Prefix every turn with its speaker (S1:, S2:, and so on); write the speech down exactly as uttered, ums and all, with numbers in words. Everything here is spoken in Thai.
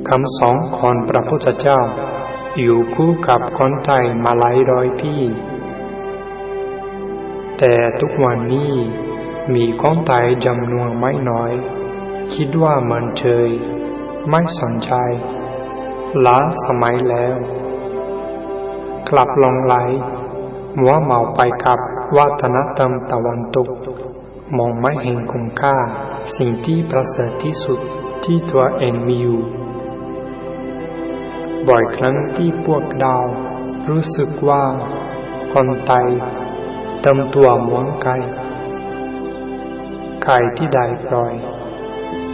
S1: คำสอนของพระพุทธเจ้าอยู่คู่กับคนไทยมาหลายร้อยปีแต่ทุกวันนี้มีคนไทยจำนวนไม่น้อยคิดว่ามันเฉยไม่สนใจล้าสมัยแล้วกลับหลงไหลมัวเมาไปกับวัฒนธรรมตะวันตกมองไม่เห็นคุณค่าสิ่งที่ประเสริฐที่สุดที่ตัวเองมีอยู่บ่อยครั้งที่พวกเรารู้สึกว่าคนไทยเต็มตัวเหมือนไก่ไก่ที่ได้ปล่อย